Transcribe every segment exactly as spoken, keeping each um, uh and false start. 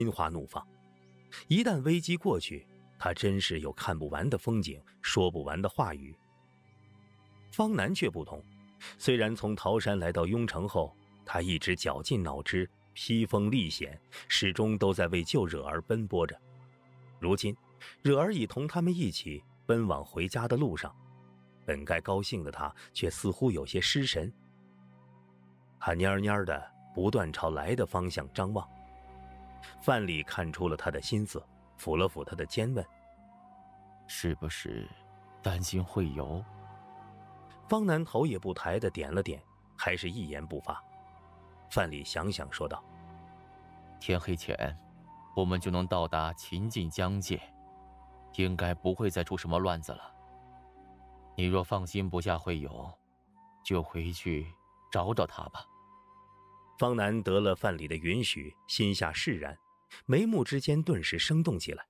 心花怒放。一旦危机过去，他真是有看不完的风景，说不完的话语。方南却不同，虽然从桃山来到雍城后，他一直绞尽脑汁，披风历险，始终都在为救惹儿奔波着。如今惹儿已同他们一起奔往回家的路上，本该高兴的他却似乎有些失神。他蔫蔫的不断朝来的方向张望。范蠡看出了他的心思，抚了抚他的肩问： 是不是担心会游？ 方南头也不抬的点了点，还是一言不发。范蠡想想说道： 天黑前我们就能到达秦晋疆界，应该不会再出什么乱子了。你若放心不下会游，就回去找找他吧。 方南得了范蠡的允许，心下释然，眉目之间顿时生动起来。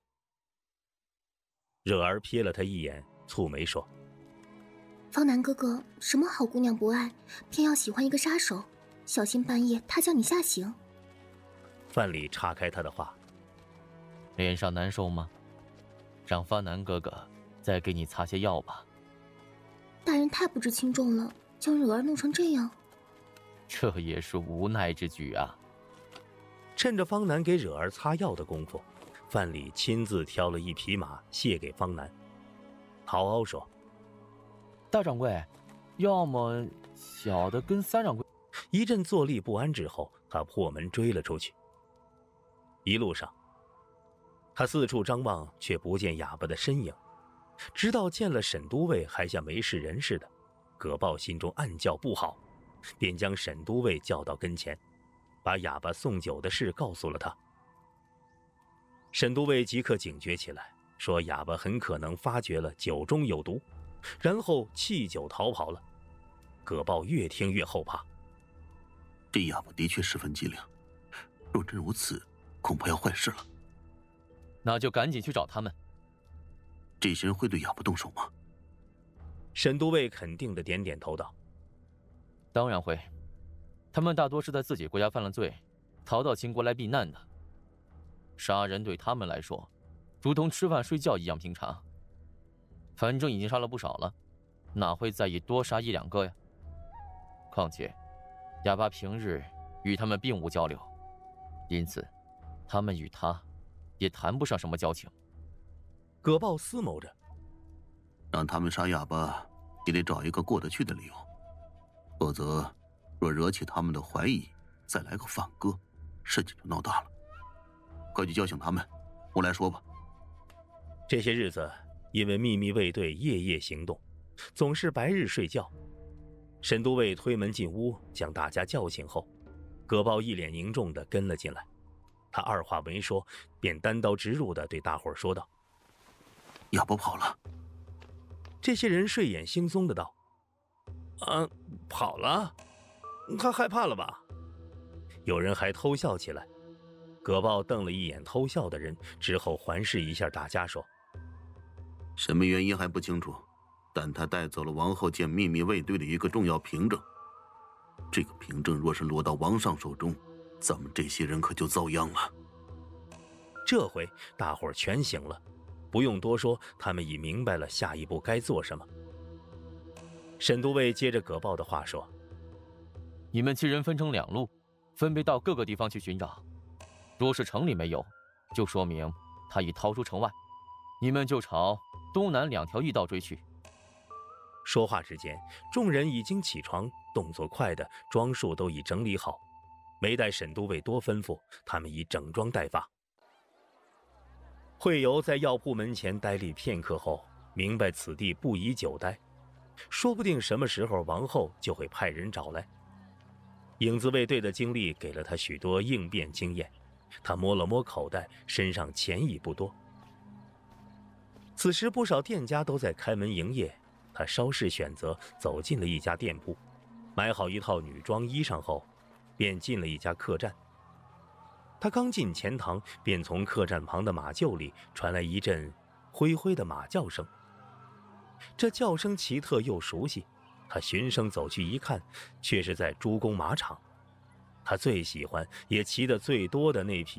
惹儿瞥了他一眼，蹙眉说： 方南哥哥，什么好姑娘不爱，偏要喜欢一个杀手，小心半夜他将你吓醒。 范蠡岔开他的话： 脸上难受吗？让方南哥哥再给你擦些药吧。 大人太不知轻重了，将惹儿弄成这样。 这也是无奈之举啊。 趁着方南给惹儿擦药的功夫，范蠡亲自挑了一匹马卸给方南。陶凹说： 大掌柜，要么小的跟三掌柜。 一阵坐立不安之后，他破门追了出去。一路上他四处张望，却不见哑巴的身影，直到见了沈都尉还像没事人似的。葛豹心中暗叫不好，便将沈都尉叫到跟前，把哑巴送酒的事告诉了他。沈都尉即刻警觉起来，说哑巴很可能发觉了酒中有毒，然后弃酒逃跑了。葛豹越听越后怕， 这哑巴的确十分机灵，若真如此，恐怕要坏事了。 那就赶紧去找他们。 这些人会对哑巴动手吗？ 沈都尉肯定的点点头道： 当然会，他们大多是在自己国家犯了罪，逃到秦国来避难的。杀人对他们来说如同吃饭睡觉一样平常，反正已经杀了不少了，哪会在意多杀一两个呀？况且哑巴平日与他们并无交流，因此他们与他也谈不上什么交情。 葛豹思谋着， 让他们杀哑巴也得找一个过得去的理由，否则若惹起他们的怀疑，再来个反戈，事情就闹大了。快去叫醒他们，我来说吧。 这些日子因为秘密卫队夜夜行动，总是白日睡觉。沈都尉推门进屋，将大家叫醒后，葛豹一脸凝重地跟了进来。他二话没说，便单刀直入地对大伙说道： 哑巴跑了。 这些人睡眼惺忪地道：啊，跑了？他害怕了吧？有人还偷笑起来。葛豹瞪了一眼偷笑的人，之后环视一下大家说： 什么原因还不清楚，但他带走了王后见秘密卫队的一个重要凭证。这个凭证若是落到王上手中，咱们这些人可就遭殃了。 这回大伙儿全醒了，不用多说，他们已明白了下一步该做什么。沈都尉接着葛豹的话说： 你们七人分成两路，分别到各个地方去寻找。若是城里没有，就说明他已逃出城外，你们就朝东南两条驿道追去。 说话之间，众人已经起床，动作快的装束都已整理好，没待沈都尉多吩咐，他们已整装待发。惠游在药铺门前呆立片刻后，明白此地不宜久待，说不定什么时候王后就会派人找来。影子卫队的经历给了他许多应变经验，他摸了摸口袋，身上钱已不多。此时不少店家都在开门营业，他稍事选择，走进了一家店铺，买好一套女装衣裳后，便进了一家客栈。他刚进前堂，便从客栈旁的马厩里传来一阵灰灰的马叫声。这叫声奇特又熟悉，他循声走去一看，却是在诸公马场。他最喜欢也骑得最多的那匹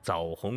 枣红。